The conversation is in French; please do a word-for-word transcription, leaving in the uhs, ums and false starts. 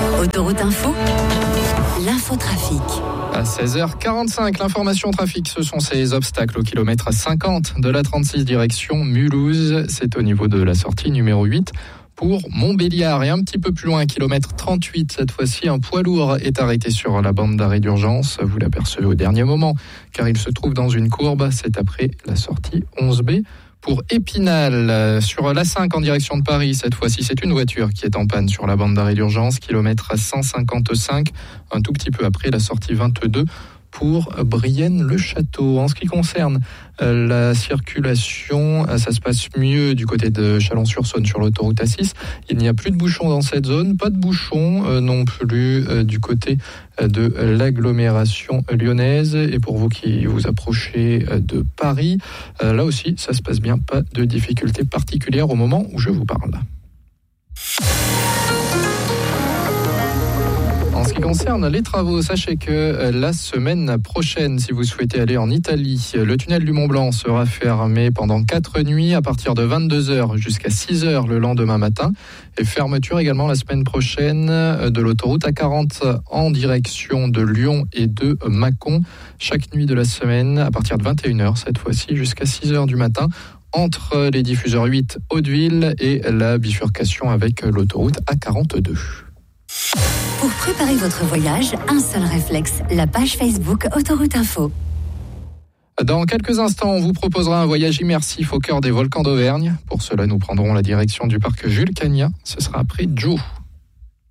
Autoroute Info, l'infotrafic. À seize heures quarante-cinq, l'information trafic, ce sont ces obstacles au kilomètre cinquante de la trente-six direction Mulhouse. C'est au niveau de la sortie numéro huit pour Montbéliard. Et un petit peu plus loin, kilomètre trente-huit, cette fois-ci, un poids lourd est arrêté sur la bande d'arrêt d'urgence. Vous l'apercevez au dernier moment, car il se trouve dans une courbe. C'est après la sortie onze B. Pour Épinal, sur l'A cinq en direction de Paris, cette fois-ci, c'est une voiture qui est en panne sur la bande d'arrêt d'urgence, kilomètre cent cinquante-cinq, un tout petit peu après la sortie vingt-deux pour Brienne-le-Château. En ce qui concerne euh, la circulation, euh, ça se passe mieux du côté de Chalon-sur-Saône sur l'autoroute A six. Il n'y a plus de bouchons dans cette zone, pas de bouchons euh, non plus euh, du côté euh, de l'agglomération lyonnaise. Et pour vous qui vous approchez euh, de Paris, euh, là aussi, ça se passe bien, pas de difficultés particulières au moment où je vous parle. En ce qui concerne les travaux, sachez que la semaine prochaine, si vous souhaitez aller en Italie, le tunnel du Mont-Blanc sera fermé pendant quatre nuits à partir de vingt-deux heures jusqu'à six heures le lendemain matin. Et fermeture également la semaine prochaine de l'autoroute A quarante en direction de Lyon et de Mâcon. Chaque nuit de la semaine à partir de vingt et une heures cette fois-ci jusqu'à six heures du matin. Entre les diffuseurs huit Hauteville et la bifurcation avec l'autoroute A quarante-deux. Pour préparer votre voyage, un seul réflexe, la page Facebook Autoroute Info. Dans quelques instants, on vous proposera un voyage immersif au cœur des volcans d'Auvergne. Pour cela, nous prendrons la direction du parc Vulcania. Ce sera après Joe.